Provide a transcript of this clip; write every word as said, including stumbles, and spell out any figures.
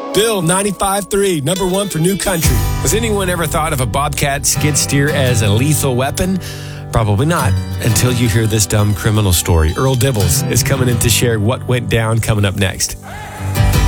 Bill ninety-five point three, number one for New Country. Has anyone ever thought of a Bobcat skid steer as a lethal weapon? Probably not, until you hear this dumb criminal story. Earl Dibbles is coming in to share what went down coming up next.